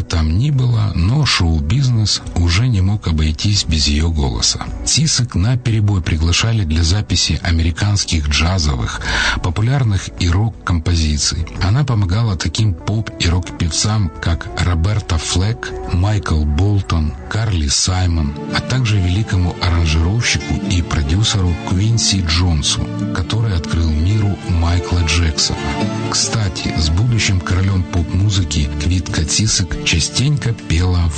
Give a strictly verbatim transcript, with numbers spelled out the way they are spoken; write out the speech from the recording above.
там ни было, но шоу-бизнес уже не мог обойтись без ее голоса. Цисок наперебой приглашали для записи американских джазовых, популярных и рок-композиций. Она помогала таким поп- и рок-певцам, как Роберта Флэк, Майкл Болтон, Карли Саймон, а также великому аранжировщику и продюсеру Квинси Джонсу, который открыл миру Майкла Джексона. Кстати, с будущим королем поп-музыки Квитка Цисок частенько пела